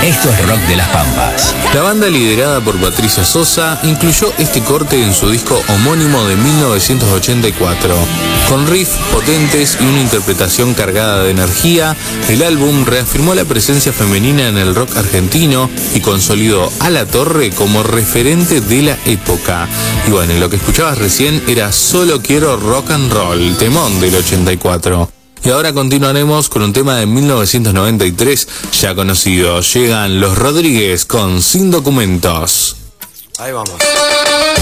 Esto es Rock de las Pampas. La banda, liderada por Patricia Sosa, incluyó este corte en su disco homónimo de 1984. Con riffs potentes y una interpretación cargada de energía, el álbum reafirmó la presencia femenina en el rock argentino y consolidó a La Torre como referente de la época. Y bueno, lo que escuchabas recién era Solo Quiero Rock and Roll, temón del 84. Y ahora continuaremos con un tema de 1993 ya conocido. Llegan Los Rodríguez con Sin Documentos. Ahí vamos.